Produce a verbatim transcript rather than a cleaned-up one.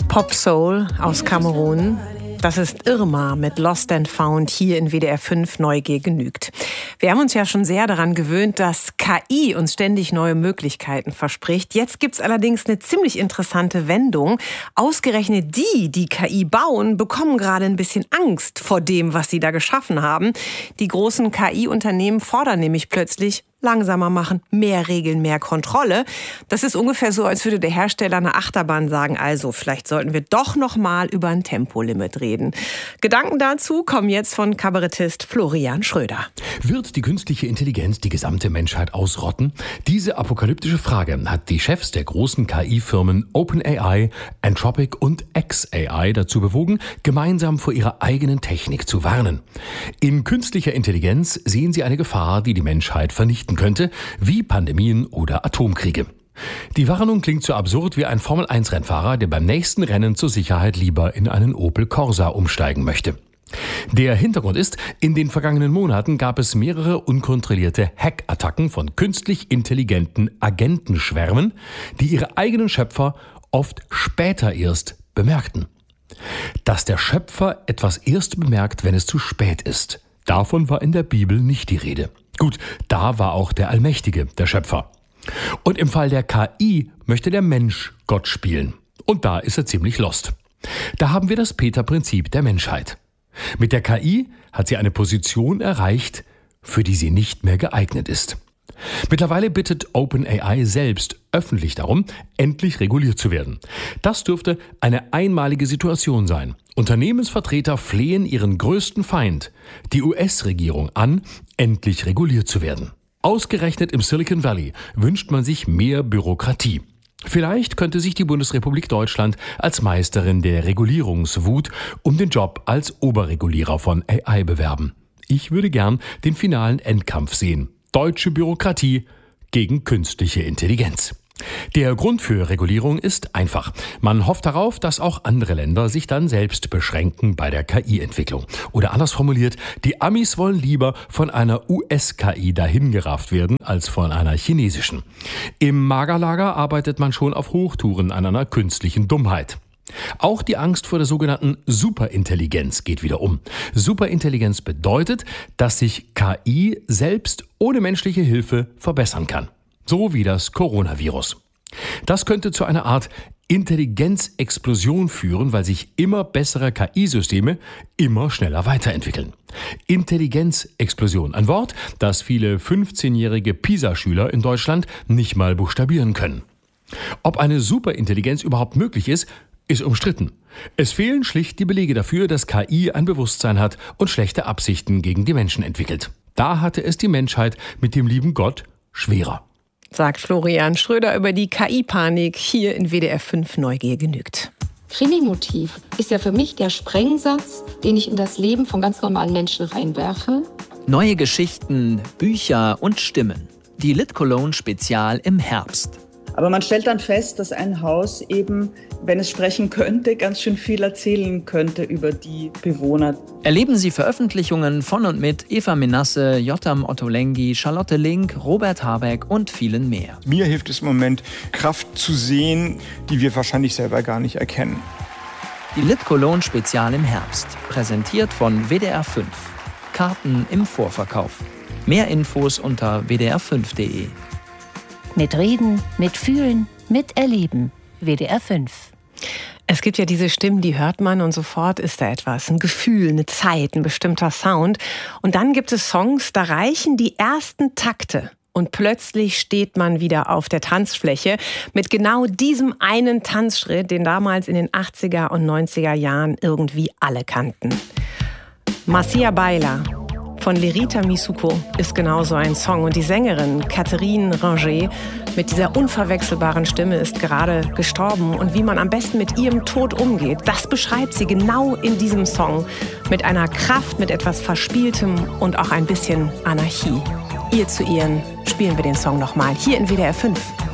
Pop Soul aus Kamerun. Das ist Irma mit Lost and Found hier in W D R fünf Neugier genügt. Wir haben uns ja schon sehr daran gewöhnt, dass K I uns ständig neue Möglichkeiten verspricht. Jetzt gibt's allerdings eine ziemlich interessante Wendung. Ausgerechnet die, die K I bauen, bekommen gerade ein bisschen Angst vor dem, was sie da geschaffen haben. Die großen K I-Unternehmen fordern nämlich plötzlich: langsamer machen, mehr Regeln, mehr Kontrolle. Das ist ungefähr so, als würde der Hersteller einer Achterbahn sagen, also vielleicht sollten wir doch noch mal über ein Tempolimit reden. Gedanken dazu kommen jetzt von Kabarettist Florian Schröder. Wird die künstliche Intelligenz die gesamte Menschheit ausrotten? Diese apokalyptische Frage hat die Chefs der großen K I-Firmen OpenAI, Anthropic und xAI dazu bewogen, gemeinsam vor ihrer eigenen Technik zu warnen. In künstlicher Intelligenz sehen sie eine Gefahr, die die Menschheit vernichten könnte, wie Pandemien oder Atomkriege. Die Warnung klingt so absurd wie ein Formel eins Rennfahrer, der beim nächsten Rennen zur Sicherheit lieber in einen Opel Corsa umsteigen möchte. Der Hintergrund ist, in den vergangenen Monaten gab es mehrere unkontrollierte Hack-Attacken von künstlich intelligenten Agentenschwärmen, die ihre eigenen Schöpfer oft später erst bemerkten. Dass der Schöpfer etwas erst bemerkt, wenn es zu spät ist, davon war in der Bibel nicht die Rede. Gut, da war auch der Allmächtige, der Schöpfer. Und im Fall der K I möchte der Mensch Gott spielen. Und da ist er ziemlich lost. Da haben wir das Peter-Prinzip der Menschheit. Mit der K I hat sie eine Position erreicht, für die sie nicht mehr geeignet ist. Mittlerweile bittet OpenAI selbst öffentlich darum, endlich reguliert zu werden. Das dürfte eine einmalige Situation sein. Unternehmensvertreter flehen ihren größten Feind, die U S-Regierung, an, endlich reguliert zu werden. Ausgerechnet im Silicon Valley wünscht man sich mehr Bürokratie. Vielleicht könnte sich die Bundesrepublik Deutschland als Meisterin der Regulierungswut um den Job als Oberregulierer von A I bewerben. Ich würde gern den finalen Endkampf sehen. Deutsche Bürokratie gegen künstliche Intelligenz. Der Grund für Regulierung ist einfach. Man hofft darauf, dass auch andere Länder sich dann selbst beschränken bei der K I-Entwicklung. Oder anders formuliert, die Amis wollen lieber von einer U S-K I dahingerafft werden, als von einer chinesischen. Im Magerlager arbeitet man schon auf Hochtouren an einer künstlichen Dummheit. Auch die Angst vor der sogenannten Superintelligenz geht wieder um. Superintelligenz bedeutet, dass sich K I selbst ohne menschliche Hilfe verbessern kann. So wie das Coronavirus. Das könnte zu einer Art Intelligenzexplosion führen, weil sich immer bessere K I-Systeme immer schneller weiterentwickeln. Intelligenzexplosion, ein Wort, das viele fünfzehnjährige PISA-Schüler in Deutschland nicht mal buchstabieren können. Ob eine Superintelligenz überhaupt möglich ist, ist umstritten. Es fehlen schlicht die Belege dafür, dass K I ein Bewusstsein hat und schlechte Absichten gegen die Menschen entwickelt. Da hatte es die Menschheit mit dem lieben Gott schwerer. Sagt Florian Schröder über die K I-Panik hier in W D R fünf Neugier genügt. Krimi-Motiv ist ja für mich der Sprengsatz, den ich in das Leben von ganz normalen Menschen reinwerfe. Neue Geschichten, Bücher und Stimmen. Die Lit Cologne Spezial im Herbst. Aber man stellt dann fest, dass ein Haus eben, wenn es sprechen könnte, ganz schön viel erzählen könnte über die Bewohner. Erleben Sie Veröffentlichungen von und mit Eva Menasse, Jotam Ottolenghi, Charlotte Link, Robert Habeck und vielen mehr. Mir hilft es im Moment, Kraft zu sehen, die wir wahrscheinlich selber gar nicht erkennen. Die Lit Cologne Spezial im Herbst. Präsentiert von W D R fünf. Karten im Vorverkauf. Mehr Infos unter w d r fünf punkt d e. Mit Reden, mit Fühlen, mit Erleben. W D R fünf. Es gibt ja diese Stimmen, die hört man und sofort ist da etwas. Ein Gefühl, eine Zeit, ein bestimmter Sound. Und dann gibt es Songs, da reichen die ersten Takte. Und plötzlich steht man wieder auf der Tanzfläche mit genau diesem einen Tanzschritt, den damals in den achtziger und neunziger Jahren irgendwie alle kannten. Marcia Baila von Lerita Misuko ist genauso ein Song. Und die Sängerin Catherine Ranger mit dieser unverwechselbaren Stimme ist gerade gestorben. Und wie man am besten mit ihrem Tod umgeht, das beschreibt sie genau in diesem Song. Mit einer Kraft, mit etwas Verspieltem und auch ein bisschen Anarchie. Ihr zu ihren spielen wir den Song nochmal hier in W D R fünf.